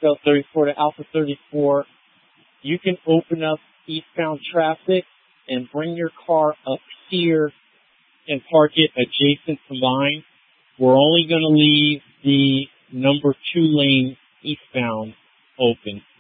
Southbound 34 to Alpha 34. You can open up eastbound traffic and bring your car up here and park it adjacent to mine. We're only going to leave the number 2 lane eastbound open.